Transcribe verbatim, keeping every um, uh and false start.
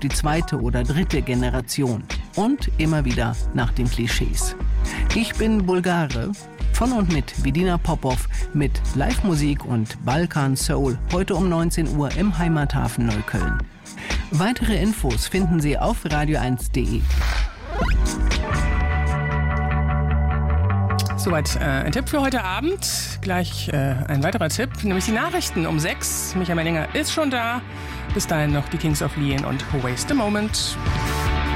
die zweite oder dritte Generation. Und immer wieder nach den Klischees. Ich bin Bulgare, von und mit Vidina Popov mit Live-Musik und Balkan Soul, heute um neunzehn Uhr im Heimathafen Neukölln. Weitere Infos finden Sie auf radio eins punkt de. Soweit äh, ein Tipp für heute Abend. Gleich äh, ein weiterer Tipp, nämlich die Nachrichten um sechs. Michael Menninger ist schon da. Bis dahin noch die Kings of Leon und Waste a Moment.